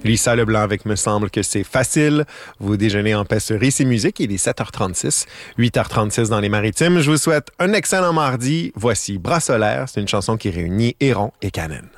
Lisa Leblanc avec Me semble que c'est facile. Vous déjeunez en paix sur Ici Musique. Il est 7h36, 8h36 dans les Maritimes. Je vous souhaite un excellent mardi. Voici Bras solaire. C'est une chanson qui réunit Héron et Canen.